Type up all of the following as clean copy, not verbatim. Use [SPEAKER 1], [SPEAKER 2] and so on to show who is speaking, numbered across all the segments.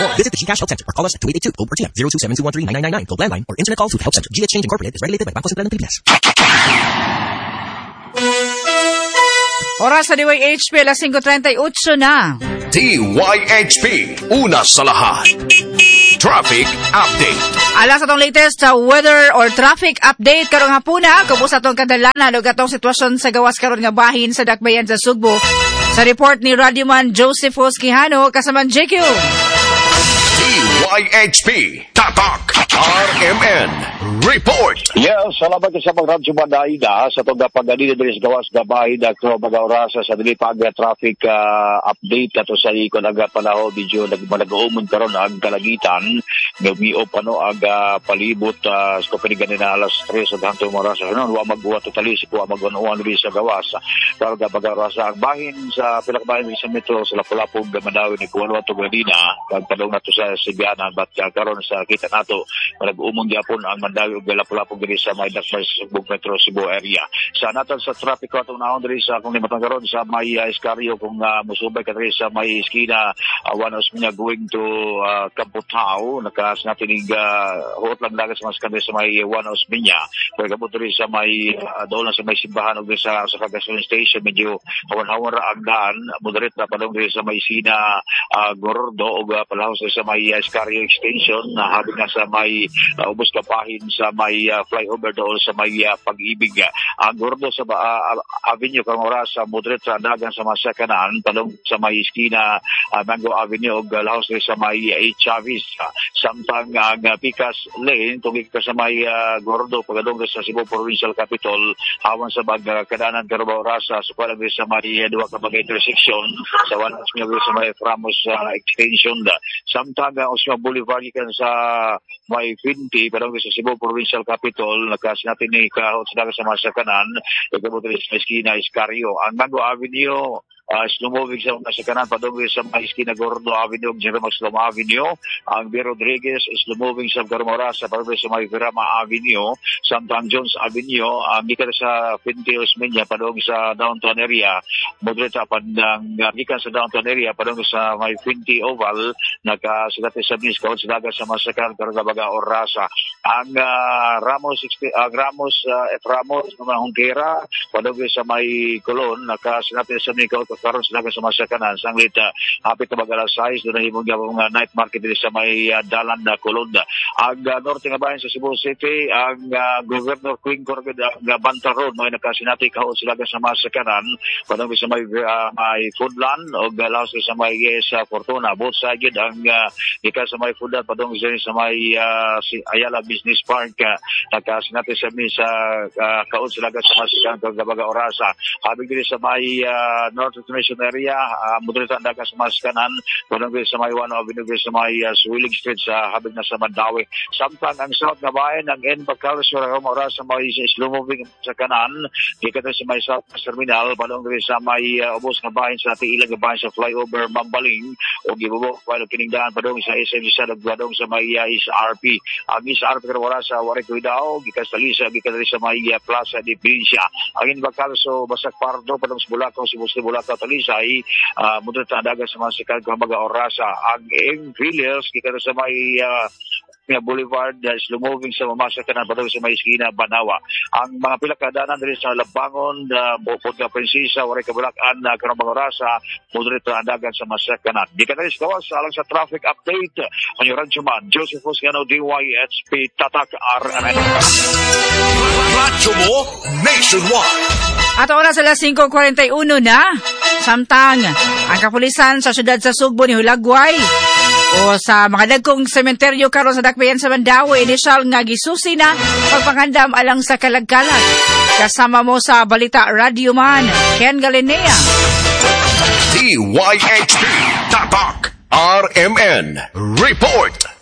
[SPEAKER 1] more. Visit the GCash Help Center or call us at 2882 Globe or TM 02721399999 Globe Landline or Internet call through Help Center. G Exchange Incorporated is regulated by Bangko Sentral ng Pilipinas.
[SPEAKER 2] Oras sa DYHP, alas 5:38 na.
[SPEAKER 3] DYHP, una sa lahat. Traffic Update.
[SPEAKER 2] Alas atong latest weather or traffic update karong hapuna. Kumusta atong kadalanan o atong sitwasyon sa gawas karon nga bahin sa Dakbayan sa Sugbo. Sa report ni Radioman Josephus Quijano, kasaman JQ.
[SPEAKER 3] DYHP, Tatak, RMN, Report.
[SPEAKER 4] Yes, salamat sa pagradyo Madaida sa itong pagdadili din sa gawas gabahin at mag-aurasa sa dilipag traffic update ato sa ikon panahon medyo nag-umon karon ang kalagitan nagmiop ang palibot sa kapinigan na alas 3 sa hantong orasa noon wa magbuhat totally si kuha mag-unuan din sa gawas para mag-aurasa ang bahin sa pilakbahin sa metro sa Lapu-Lapu Mandawi ni kuha to Gradina pagpadong nato sa Sibianan bat karon sa kita nato nag-umon gyapon ang Mandawi ug Lapu-Lapu diri sa may Dakbayan sa Sugbog Metro Cebu area. Sa natal sa traffic ko atong naon diri sa kung limatang karon sa may Escario kung musubay ka diri sa may eskina wanos niya going to Kamputao nakas natin hot lang dagat sa mas kanila sa may wanos niya kaya kabot diri sa may doon sa may simbahan ug sa gasoline station medyo hawan-hawan ra ang daan moderate na padong diri sa may Sina Gordo ug palahos sa may Escario extension na habig na sa may ubos kapahin sa may flyover doon sa may Pag-ibig ang Gordo sa Avenue kang oras sa moderate sa dagan sa masakanan padong sa may Esquina Mango Avenue ug lahos sa may Chavez samtang ang Picas Lane tungig ka sa may Gordo pagadong sa Cebu Provincial Capital hawan sa bagkadanan karong oras sa supalag sa may duwa ka bagay intersection sa wanas nga sa may Framos extension samtang Osma Boulevard kan sa may 20 padong sa Cebu Provincial Capital nakasinatin ni kahot sa dagat sa masakanan ug sa Esquina Escario ang Mango Avenue Slumobig sa kanan padong sa may Esquina Gordo Avenue ug Jerome Slum Avenue ang B. Rodriguez Slumobig sa Garmora sa padong sa may Virama Avenue samtang Jones Avenue ang gikan sa Pintios Menya padong sa downtown area moderate pandang gikan sa downtown area padong sa may Pinti Oval nakasulati sa Miss kahot sa dagat sa masakanan karong baga orasa ang Ramos Ramos ng Hungkera padong sa may Colon nakasulati sa Mikaw karon sa dagat sa masakanan sanglit hapit na mag-alas 6 doon himong gyapon nga night market diri sa may dalan na Colon ang norte nga bahin sa Cebu City ang Governor Queen Corgid ang Banta Road may nakasinati kahon sa dagat sa masakanan padong sa may Foodland o galaw sa may sa Fortuna both side ang ika sa may Foodland padong sa may Ayala Business Park nakasinati sa mi sa kahon sa dagat sa masakanan kagabaga orasa habig diri sa may North Mission area moderate ang dagat sa masakanan padong sa may One Avenue sa may Suwilig Street sa habig na sa Mandawi samtang ang south nga bahin ang Bacal sa oras sa may slow moving sa kanan gikan sa may South Terminal padong sa may ubos nga bahin sa tiilang nga bahin sa flyover Mambaling o gibubok palo kining daan padong sa SM sa padong sa may SRP ang SRP karong oras sa Waray Cuidao gikan sa Lisa gikan sa may Plaza de Provincia ang Bacal so Basak Pardo padong sa Bulacan si Muslim Bulacan Talisay moderate ang dagat sa masakanan kagabaga orasa ang Villas gikan sa may Boulevard slow moving sa mamasakanan padong sa may Esquina Banawa ang mga pilakadanan diri sa Labangon Bukod nga Prinsesa Waray Kabulakan karong mga orasa moderate ang dagat sa masakanan di ka na kawas alang sa traffic update ang Radyo Man Josephus Gano DYHP Tatak RMN
[SPEAKER 3] Radyo mo nationwide.
[SPEAKER 2] At oras alas 5:41 na samtang ang kapulisan sa syudad sa Sugbo ni Hulagway o sa mga dagkong sementeryo karon sa Dakbayan sa Mandawi inisyal nga gisusi na pagpangandam alang sa kalagkalag kasama mo sa Balita Radio Man Ken Galinea
[SPEAKER 3] DYHP Tatak RMN Report.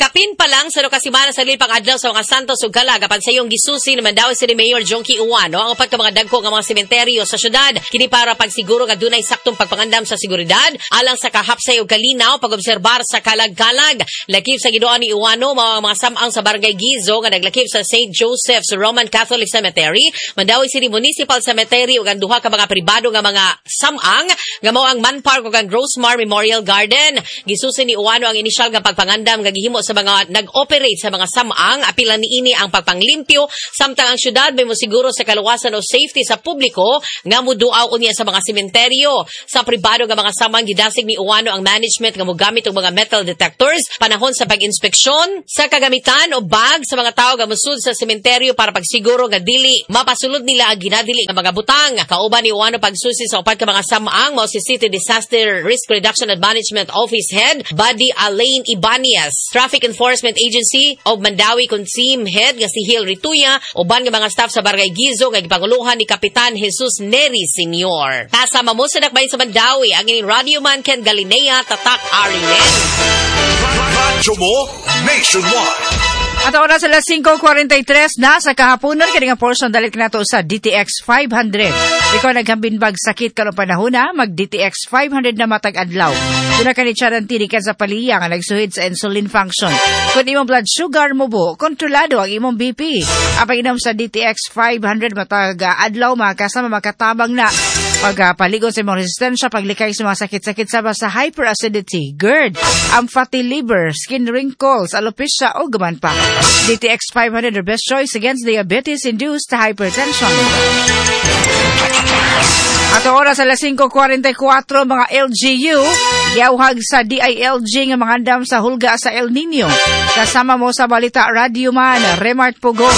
[SPEAKER 5] Kapin pa lang sa kasimana sa lipang adlaw sa mga santos ug kalag apan sa iyong gisusi naman daw si Mayor Jonky Uwano ang upat ka mga dagko nga mga sementeryo sa syudad kini para pagsiguro nga dunay saktong pagpangandam sa seguridad alang sa kahapsay ug kalinaw pag-obserbar sa kalag-kalag. Lakip sa giduan ni Uwano mga samang sa Barangay Gizo nga naglakip sa St. Joseph's Roman Catholic Cemetery, mandawi sini Municipal Cemetery ug ang duha ka mga pribado nga mga samang nga mao ang Man Park ug ang Grossmar Memorial Garden. Gisusi ni Uwano ang inisyal nga pagpangandam nga gihimo sa mga nag-operate sa mga samang, apila niini ang pagpanglimpyo samtang ang syudad may mosiguro sa kaluwasan o safety sa publiko nga muduaw unya sa mga sementeryo. Sa pribado nga mga samang gidasig ni Uwano ang management nga mogamit og mga metal detectors panahon sa pag-inspeksyon sa kagamitan o bag sa mga tawo nga musud sa sementeryo para pagsiguro nga dili mapasulod nila ang ginadili nga mga butang. Kauban ni Uwano pagsusi sa upat ka mga samang mao si City Disaster Risk Reduction and Management Office Head Buddy Alain Ibanez, Traffic Enforcement Agency o Mandawi Consim Head nga si Hil Rituya, uban nga mga staff sa Barangay Gizo nga gipanguluhan ni Kapitan Jesus Neri Sr. Kasama mo sa dakbayan sa Mandawi ang ining Radio Man Ken Galinea Tatak Arilen.
[SPEAKER 3] Radyo mo nationwide.
[SPEAKER 2] At oras alas 5:43 na sa kahaponan kini nga portion dalit nato sa DTX 500. Ikaw naghambinbag sakit karon panahon na mag DTX 500 na matag adlaw. Duna kani charantini ka sa paliya nga nagsuhid sa insulin function. Kung imong blood sugar mo bo, kontrolado ang imong BP. Apay inom sa DTX 500 matag adlaw makasama makatabang na pagpaligo sa imong resistensya, paglikay sa mga sakit-sakit sa hyperacidity, GERD, ang fatty liver, skin wrinkles, alopecia o gaman pa. DTX 500 the best choice against diabetes-induced hypertension. At oras alas 5:44 mga LGU, yawhag sa DILG nga mga andam sa hulga sa El Nino. Kasama mo sa Balita Radio Man, Remart Pugoy.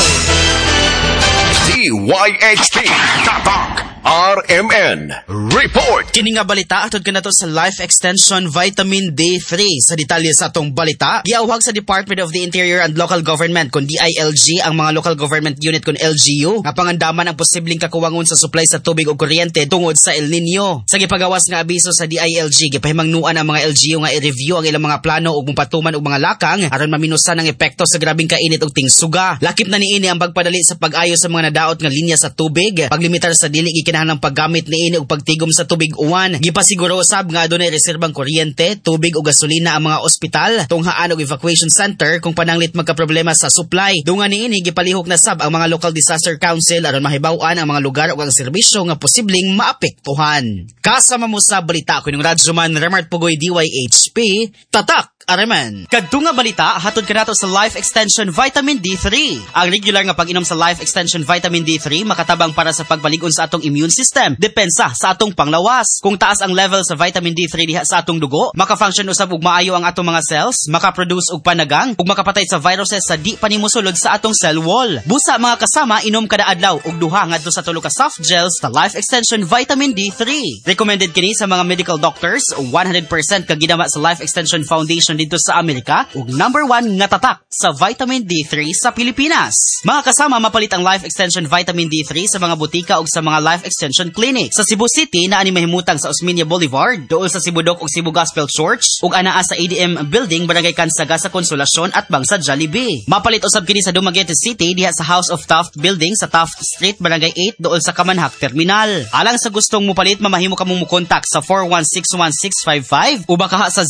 [SPEAKER 3] DYHP Tatak RMN Report.
[SPEAKER 6] Kini nga balita atod kanato sa Life Extension Vitamin D3. Sa detalye sa atong balita, giawhag sa Department of the Interior and Local Government kun DILG ang mga local government unit kun LGU nga pangandaman ang posibleng kakuwangon sa supply sa tubig ug kuryente tungod sa El Nino. Sa gipagawas nga abiso sa DILG, gipahimangnuan ang mga LGU nga i-review ang ilang mga plano ug mupatuman og mga lakang aron maminusan ang epekto sa grabing kainit ug tingsuga. Lakip na niini ang pagpadali sa pag-ayo sa mga nadaot nga linya sa tubig, paglimitar sa dili gikinahanglang paggamit niini og pagtigom sa tubig uwan. Gipasiguro usab nga adunay reserbang kuryente, tubig ug gasolina ang mga ospital, tunghaan og evacuation center kung pananglit magkaproblema sa supply. Dungan niini gipalihok na sab ang mga local disaster council aron mahibaw-an ang mga lugar ug ang serbisyo nga posibleng maapektuhan. Kasama mo sa balita ko ning Radyo Man Remart Pugoy DYHP Tatak Ariman. Kadtunga balita hatod kanato sa Life Extension Vitamin D3. Ang regular nga pag-inom sa Life Extension Vitamin D3 makatabang para sa pagbalig-on sa atong immune system, depensa sa atong panglawas. Kung taas ang level sa vitamin D3 diha sa atong dugo, maka-function usab og maayo ang atong mga cells, maka-produce og panagang ug makapatay sa viruses sa di panimusulod sa atong cell wall. Busa mga kasama, inom kada adlaw og duha ngadto sa 3 ka soft gels sa Life Extension Vitamin D3. Recommended kini sa mga medical doctors, 100% ka ginama sa Life Extension Foundation dito sa Amerika ug number 1 nga tatak sa vitamin D3 sa Pilipinas. Mga kasama, mapalit ang Life Extension Vitamin D3 sa mga butika ug sa mga Life Extension Clinic. Sa Cebu City na ani mahimutang sa Osmeña Boulevard, duol sa Cibudok ug Cebu Gospel Church ug anaa sa ADM Building, Barangay Kansaga sa Konsolasyon at Bangsa Jollibee. Mapalit usab kini sa Dumaguete City diha sa House of Taft Building sa Taft Street, Barangay 8 duol sa Kamanhak Terminal. Alang sa gustong mupalit, mamahimo ka mong mukontak sa 4161655 o baka sa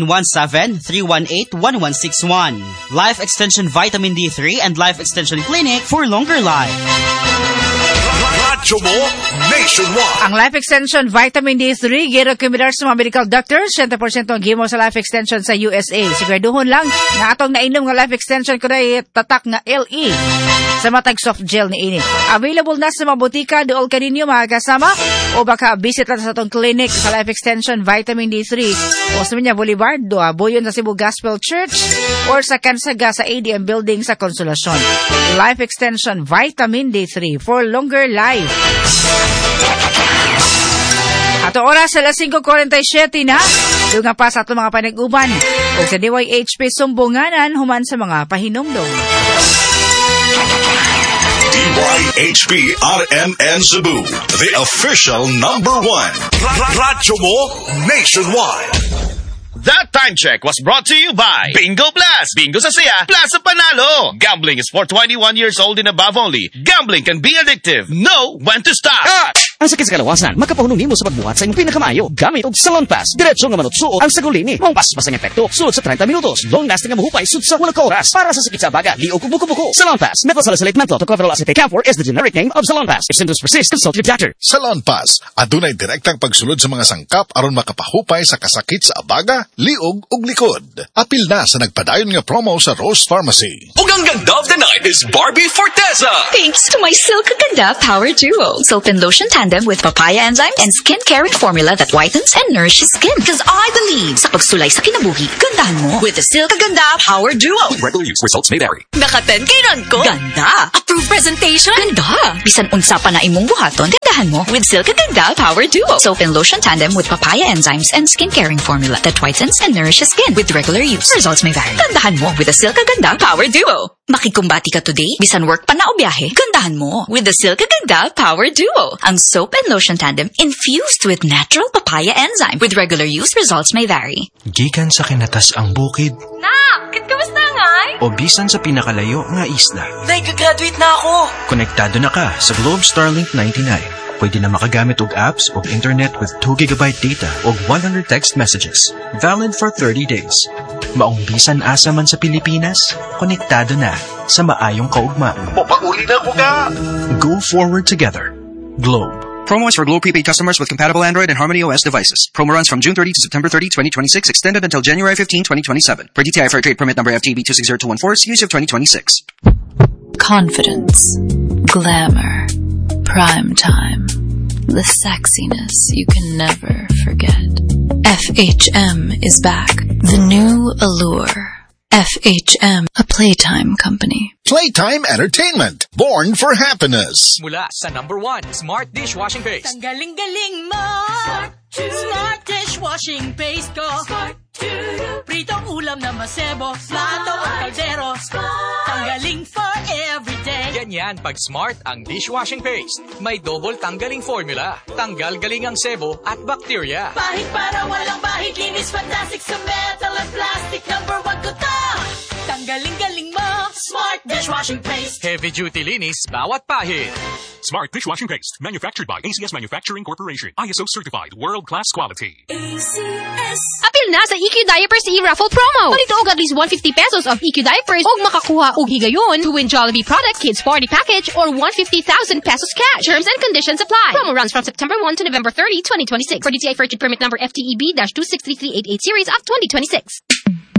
[SPEAKER 6] 0917-318-1161. Life Extension Vitamin D3 and Life Extension Clinic for longer life.
[SPEAKER 3] Radyo mo nationwide.
[SPEAKER 2] Ang Life Extension Vitamin D3 girekomendar sa mga medical doctors. 100% ang gimo sa Life Extension sa USA. Siguraduhon lang nga atong nainom nga Life Extension kuday tatak nga LE sa matag soft gel ni ini. Available na sa mga butika duol kaninyo mga kasama o baka visit lang sa atong clinic sa Life Extension Vitamin D3 Osmeña Boulevard, Buyon sa Cebu Gospel Church or sa Kansaga sa ADM Building sa Konsolasyon. Life Extension Vitamin D3 for longer life. Ato oras sa 5:47 na, dunga pa sa atong mga panag-uban o sa DYHP sumbunganan human sa mga pahinumdom.
[SPEAKER 3] DYHP RMN Cebu, the official #1. Radyo mo nationwide.
[SPEAKER 7] That time check was brought to you by Bingo Blast. Bingo sa saya, plus sa panalo. Gambling is for 21 years old and above only. Gambling can be addictive. Know when to stop.
[SPEAKER 1] Ang sakit sa kalawasan, makapahunong nimo sa pagbuhat sa imong pinakamayo. Gamit og Salon Pass. Diretso nga manutsuot ang sagulini. Mong paspas ang epekto. Sulod sa 30 minutos. Long lasting nga mahupay sud sa 1 oras. Para sa sakit sa baga, liog ug buko-buko. Salon Pass. Methylsalicylate menthol tocopherol acetate camphor is the generic name of Salon Pass. If symptoms persist, consult your doctor.
[SPEAKER 8] Salon Pass. Adunay direktang pagsulod sa mga sangkap aron makapahupay sa kasakit sa abaga, liog ug likod. Apil na sa nagpadayon nga promo sa Rose Pharmacy.
[SPEAKER 3] Ug ang ganda of the night is Barbie Forteza.
[SPEAKER 9] Thanks to my Silk Ganda Power Duo. Soap and lotion tandem with papaya enzymes and skin-caring formula that whitens and nourishes skin. Because I believe sa pagsulay sa kinabuhi, gandahan mo with the Silk Ganda Power Duo.
[SPEAKER 3] Regular use results may vary.
[SPEAKER 9] Naka-10 kay ron ko. Ganda. Approved presentation. Ganda. Bisan unsa pa na imong buhaton, gandahan mo with Silk Ganda Power Duo. Soap and lotion tandem with papaya enzymes and skin-caring formula that whitens and nourishes skin. With regular use, results may vary. Gandahan mo with the Silk Ganda Power Duo. Makikumbati ka today, bisan work pa na o biyahe, gandahan mo with the Silk Ganda Power Duo. Ang soap and lotion tandem infused with natural papaya enzyme. With regular use, results may vary.
[SPEAKER 10] Gikan sa kinatas ang bukid.
[SPEAKER 9] Nak, kamusta ngay?
[SPEAKER 10] O bisan sa pinakalayo nga isla.
[SPEAKER 9] Nag-graduate na ako.
[SPEAKER 10] Konektado na ka sa Globe Starlink 99. Pwede na makagamit og apps o internet with 2 GB data o 100 text messages. Valid for 30 days. Maong bisan asa man sa Pilipinas, konektado na sa maayong kaugmaan.
[SPEAKER 3] Papauli na ko ka.
[SPEAKER 10] Go forward together. Globe.
[SPEAKER 11] Promo is for Globe prepaid customers with compatible Android and Harmony OS devices. Promo runs from June 30 to September 30, 2026, extended until January 15, 2027. Per DTI Fair Trade Permit number FTB 260214, series of 2026.
[SPEAKER 12] Confidence, glamour, prime time, the sexiness you can never forget. FHM is back. The new allure. FHM, a playtime company.
[SPEAKER 8] Playtime Entertainment. Born for happiness.
[SPEAKER 13] Mula sa #1 Smart Dishwashing Paste.
[SPEAKER 14] Ang galing-galing mo. Smart Dishwashing Paste ko. Pritong ulam na masebo. Plato o kaldero. Tanggaling for everyday.
[SPEAKER 13] Ganyan pag Smart ang dishwashing paste. May double tanggaling formula. Tanggal galing ang sebo at bacteria.
[SPEAKER 14] Pahit para walang bahid. Linis fantastic sa metal at plastic. #1 ko to. Tanggaling-galing mo. Smart Dishwashing Paste.
[SPEAKER 13] Heavy duty linis bawat pahid.
[SPEAKER 15] Smart Dishwashing Paste. Manufactured by ACS Manufacturing Corporation. ISO certified. World-class quality.
[SPEAKER 16] ACS. Apil na sa EQ Diapers e-raffle promo. Palito og at least 150 pesos of EQ Diapers og makakuha og higayon to win Jollibee product kids party package or 150,000 pesos cash. Terms and conditions apply. Promo runs from September 1 to November 30, 2026. For DTI Fair Trade Permit number FTEB-26338 series of 2026.